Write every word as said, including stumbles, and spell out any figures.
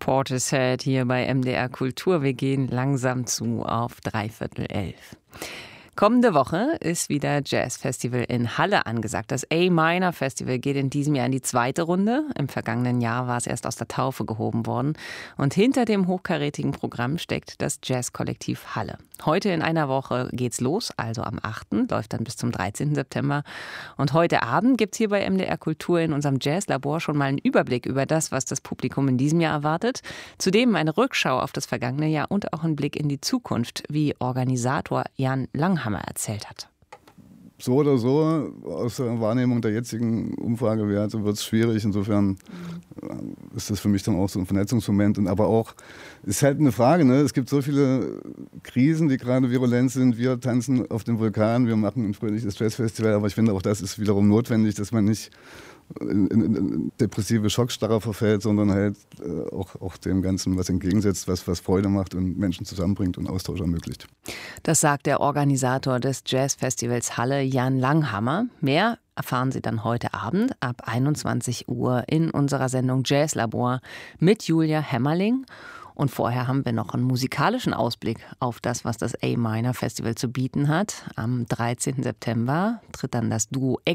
Portishead hier bei M D R Kultur. Wir gehen langsam zu auf dreiviertel elf. Kommende Woche ist wieder Jazzfestival in Halle angesagt. Das A-Minor Festival geht in diesem Jahr in die zweite Runde. Im vergangenen Jahr war es erst aus der Taufe gehoben worden. Und hinter dem hochkarätigen Programm steckt das Jazzkollektiv Halle. Heute in einer Woche geht's los, also am achten läuft dann bis zum dreizehnten September. Und heute Abend gibt's hier bei M D R Kultur in unserem Jazzlabor schon mal einen Überblick über das, was das Publikum in diesem Jahr erwartet. Zudem eine Rückschau auf das vergangene Jahr und auch ein Blick in die Zukunft, wie Organisator Jan Langhammer erzählt hat. So oder so, aus der Wahrnehmung der jetzigen Umfragewerte wird es schwierig. Insofern ist das für mich dann auch so ein Vernetzungsmoment. Und aber auch, ist halt eine Frage, ne? Es gibt so viele Krisen, die gerade virulent sind. Wir tanzen auf dem Vulkan, wir machen ein fröhliches Jazzfestival. Aber ich finde, auch das ist wiederum notwendig, dass man nicht in, in, in depressive Schockstarre verfällt, sondern halt äh, auch, auch dem Ganzen was entgegensetzt, was, was Freude macht und Menschen zusammenbringt und Austausch ermöglicht. Das sagt der Organisator des Jazzfestivals Halle, Jan Langhammer. Mehr erfahren Sie dann heute Abend ab einundzwanzig Uhr in unserer Sendung Jazzlabor mit Julia Hämmerling. Und vorher haben wir noch einen musikalischen Ausblick auf das, was das A-Minor Festival zu bieten hat. Am dreizehnten September tritt dann das Duo